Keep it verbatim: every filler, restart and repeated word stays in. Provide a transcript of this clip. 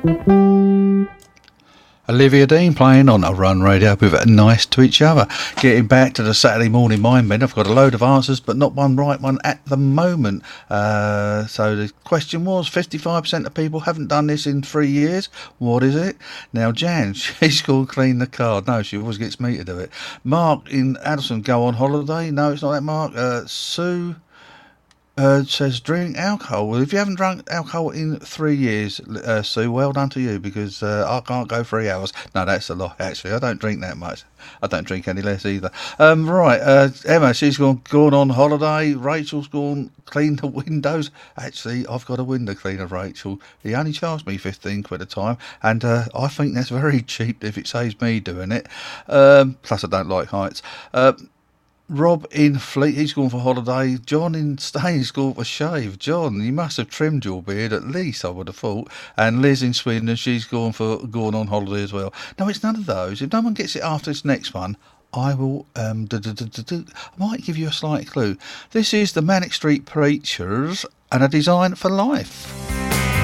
Olivia Dean playing on a Run Radio with Nice to Each Other. Getting back to the Saturday morning mind bend, I've got a load of answers, but not one right one at the moment. Uh, so the question was, fifty-five percent of people haven't done this in three years. What is it? Now, Jan, she's going to clean the car. No, she always gets me to do it. Mark in Addison, go on holiday. No, it's not that, Mark. Uh, Sue... Uh, says drink alcohol. Well, if you haven't drunk alcohol in three years, uh, Sue, well done to you, because uh, I can't go three hours. No, that's a lie, actually. I don't drink that much. I don't drink any less either. Um, right, uh, Emma, she's gone, gone on holiday. Rachel's gone clean the windows. Actually, I've got a window cleaner, Rachel. He only charged me fifteen quid a time, and uh, I think that's very cheap if it saves me doing it. Um, plus, I don't like heights. Uh, Rob in Fleet, he's gone for holiday. John in Staines gone for shave. John, you must have trimmed your beard at least, I would have thought. And Liz in Sweden, she's gone for going on holiday as well. No, it's none of those. If no one gets it after this next one, I will. Um, do, do, do, do, do. I might give you a slight clue. This is the Manic Street Preachers and A Design for Life.